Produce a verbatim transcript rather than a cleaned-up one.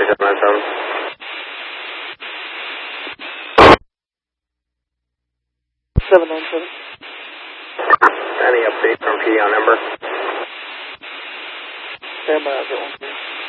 seven nine seven. seven nine seven. Any update from P D on number? Stand by, I'll get one.